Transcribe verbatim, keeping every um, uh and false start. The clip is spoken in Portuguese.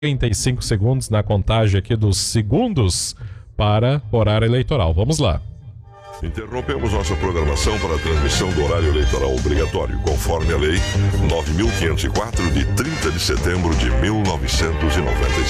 trinta e cinco segundos na contagem aqui dos segundos para horário eleitoral. Vamos lá. Interrompemos nossa programação para a transmissão do horário eleitoral obrigatório, conforme a Lei nove mil quinhentos e quatro, de trinta de setembro de mil novecentos e noventa e seis.